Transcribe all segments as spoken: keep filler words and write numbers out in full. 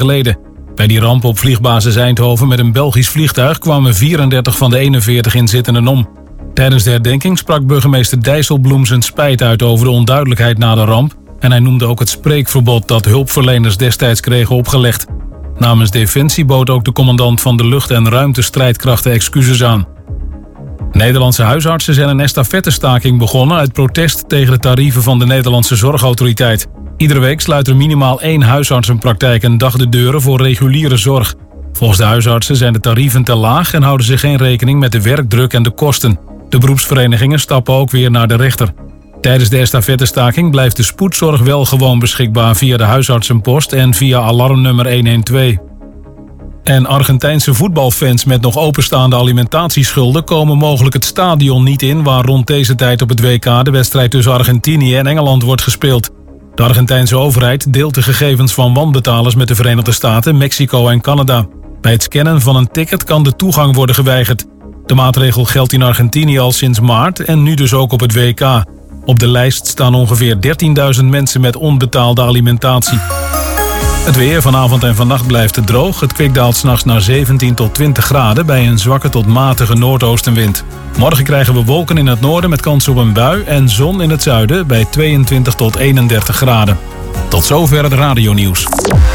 geleden. Bij die ramp op vliegbasis Eindhoven met een Belgisch vliegtuig kwamen vierendertig van de eenenveertig inzittenden om. Tijdens de herdenking sprak burgemeester Dijsselbloem zijn spijt uit over de onduidelijkheid na de ramp en hij noemde ook het spreekverbod dat hulpverleners destijds kregen opgelegd. Namens Defensie bood ook de commandant van de lucht- en ruimtestrijdkrachten excuses aan. Nederlandse huisartsen zijn een estafettestaking begonnen uit protest tegen de tarieven van de Nederlandse Zorgautoriteit. Iedere week sluit er minimaal één huisartsenpraktijk een dag de deuren voor reguliere zorg. Volgens de huisartsen zijn de tarieven te laag en houden ze geen rekening met de werkdruk en de kosten. De beroepsverenigingen stappen ook weer naar de rechter. Tijdens de estafettestaking blijft de spoedzorg wel gewoon beschikbaar via de huisartsenpost en via alarmnummer honderdtwaalf. En Argentijnse voetbalfans met nog openstaande alimentatieschulden komen mogelijk het stadion niet in waar rond deze tijd op het W K de wedstrijd tussen Argentinië en Engeland wordt gespeeld. De Argentijnse overheid deelt de gegevens van wanbetalers met de Verenigde Staten, Mexico en Canada. Bij het scannen van een ticket kan de toegang worden geweigerd. De maatregel geldt in Argentinië al sinds maart en nu dus ook op het W K. Op de lijst staan ongeveer dertienduizend mensen met onbetaalde alimentatie. Het weer vanavond en vannacht blijft het droog. Het kwik daalt 's nachts naar zeventien tot twintig graden bij een zwakke tot matige noordoostenwind. Morgen krijgen we wolken in het noorden met kans op een bui en zon in het zuiden bij tweeëntwintig tot eenendertig graden. Tot zover het radionieuws.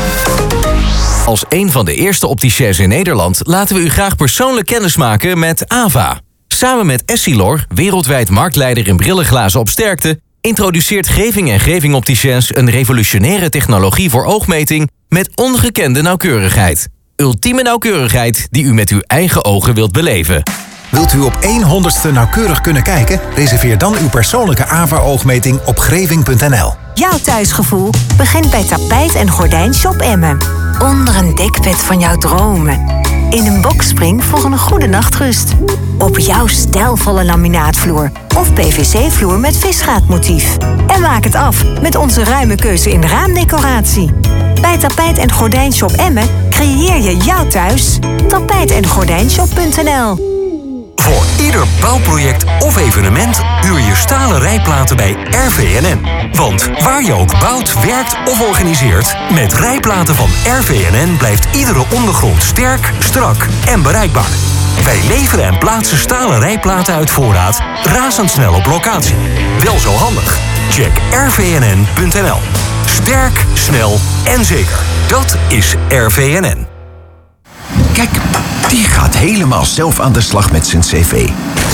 Als een van de eerste opticiens in Nederland laten we u graag persoonlijk kennismaken met Ava. Samen met Essilor, wereldwijd marktleider in brillenglazen op sterkte, introduceert Geving en Geving Opticiens een revolutionaire technologie voor oogmeting met ongekende nauwkeurigheid. Ultieme nauwkeurigheid die u met uw eigen ogen wilt beleven. Wilt u op één honderdste nauwkeurig kunnen kijken? Reserveer dan uw persoonlijke Ava-oogmeting op greving punt n l. Jouw thuisgevoel begint bij Tapijt en Gordijnshop Emmen. Onder een dekbed van jouw dromen. In een boxspring voor een goede nachtrust. Op jouw stijlvolle laminaatvloer of P V C-vloer met visgraatmotief. En maak het af met onze ruime keuze in raamdecoratie. Bij Tapijt en Gordijnshop Emmen creëer je jouw thuis. tapijt en gordijnshop punt n l. Voor ieder bouwproject of evenement huur je stalen rijplaten bij R V N N. Want waar je ook bouwt, werkt of organiseert, met rijplaten van R V N N blijft iedere ondergrond sterk, strak en bereikbaar. Wij leveren en plaatsen stalen rijplaten uit voorraad razendsnel op locatie. Wel zo handig? Check r v n n punt n l. Sterk, snel en zeker. Dat is R V N N. Kijk, die gaat helemaal zelf aan de slag met zijn cv.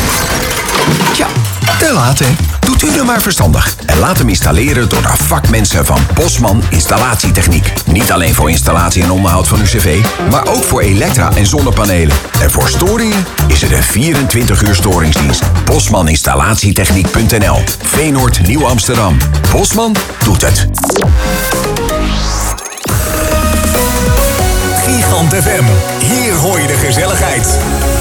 Ja, te laat hè. Doet u nu maar verstandig. En laat hem installeren door de vakmensen van Bosman Installatietechniek. Niet alleen voor installatie en onderhoud van uw cv, maar ook voor elektra en zonnepanelen. En voor storingen is er een vierentwintig uur storingsdienst. Bosman Installatietechniek punt n l. Veenoord, Nieuw Amsterdam. Bosman doet het. Gigant F M. Hier hoor je de gezelligheid.